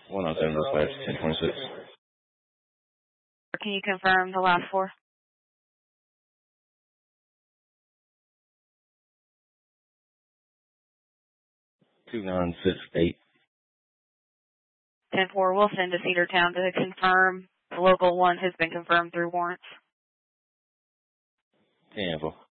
107 dispatch, 1026. Can you confirm the last four? 2968. 10-4, we'll send to Cedartown to confirm. The local one has been confirmed through warrants. 10-4.